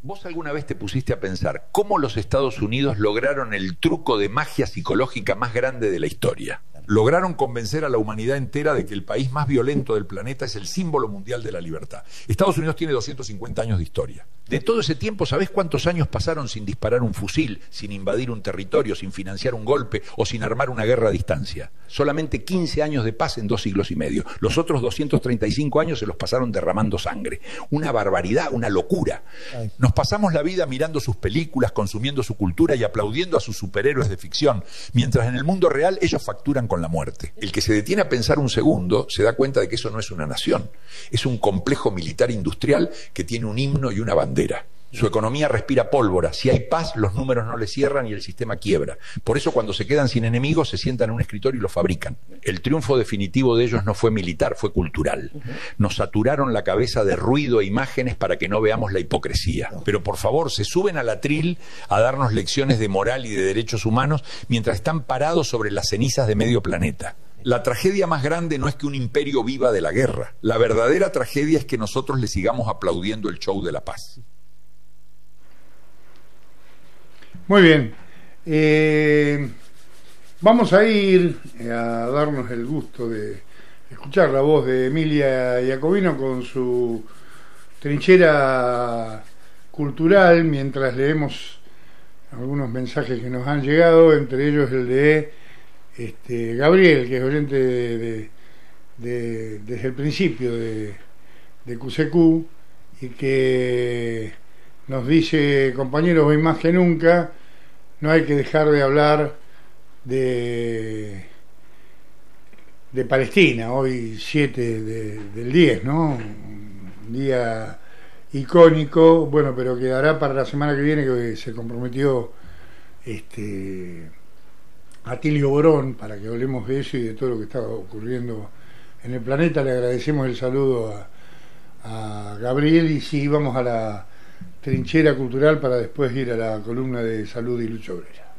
¿Vos alguna vez te pusiste a pensar cómo los Estados Unidos lograron el truco de magia psicológica más grande de la historia? Lograron convencer a la humanidad entera de que el país más violento del planeta es el símbolo mundial de la libertad. Estados Unidos tiene 250 años de historia. De todo ese tiempo, ¿sabés cuántos años pasaron sin disparar un fusil, sin invadir un territorio, sin financiar un golpe o sin armar una guerra a distancia? Solamente 15 años de paz en 2 siglos y medio. Los otros 235 años se los pasaron derramando sangre. Una barbaridad, una locura. Nos pasamos la vida mirando sus películas, consumiendo su cultura y aplaudiendo a sus superhéroes de ficción, mientras en el mundo real ellos facturan con la muerte. El que se detiene a pensar un segundo se da cuenta de que eso no es una nación. Es un complejo militar industrial que tiene un himno y una bandera. Su economía respira pólvora. Si hay paz, los números no le cierran y el sistema quiebra. Por eso, cuando se quedan sin enemigos, se sientan en un escritorio y lo fabrican. El triunfo definitivo de ellos no fue militar, fue cultural. Nos saturaron la cabeza de ruido e imágenes para que no veamos la hipocresía. Pero, por favor, se suben al atril a darnos lecciones de moral y de derechos humanos mientras están parados sobre las cenizas de medio planeta. La tragedia más grande no es que un imperio viva de la guerra. La verdadera tragedia es que nosotros le sigamos aplaudiendo el show de la paz. Muy bien. Vamos a ir a darnos el gusto de escuchar la voz de Emilia Iacobino con su trinchera cultural, mientras leemos algunos mensajes que nos han llegado, entre ellos el de Gabriel, que es oyente desde el principio de QCQ, y que nos dice: compañeros, hoy más que nunca no hay que dejar de hablar de Palestina. Hoy 7 del 10, ¿no? Un día icónico, bueno, pero quedará para la semana que viene, que se comprometió Atilio Borón para que hablemos de eso y de todo lo que está ocurriendo en el planeta. Le agradecemos el saludo a Gabriel, y sí, vamos a la trinchera cultural para después ir a la columna de salud y lucha obrera.